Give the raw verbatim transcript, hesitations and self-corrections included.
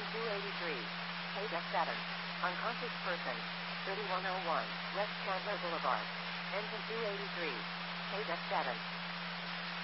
two eighty-three. Page F seven. Unconscious person. thirty-one oh one. West Chandler Boulevard. Engine two eighty-three. Page F seven.